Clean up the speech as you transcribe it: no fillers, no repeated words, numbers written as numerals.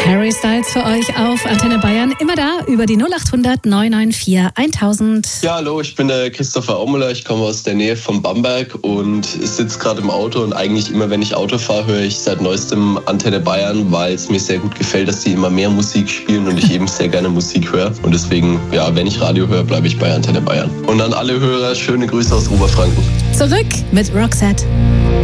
Harry Styles für euch auf Antenne Bayern. Immer da über die 0800 994 1000. Ja, hallo, ich bin der Christopher Ommeler. Ich komme aus der Nähe von Bamberg und sitze gerade im Auto. Und eigentlich immer, wenn ich Auto fahre, höre ich seit neuestem Antenne Bayern, weil es mir sehr gut gefällt, dass die immer mehr Musik spielen und ich eben sehr gerne Musik höre. Und deswegen, ja, wenn ich Radio höre, bleibe ich bei Antenne Bayern. Und an alle Hörer, schöne Grüße aus Oberfranken. Zurück mit Roxette.